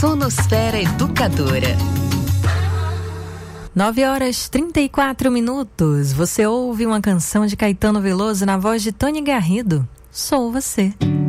Sonosfera Educadora. 9h34. Você ouve uma canção de Caetano Veloso na voz de Tony Garrido. Sou Você.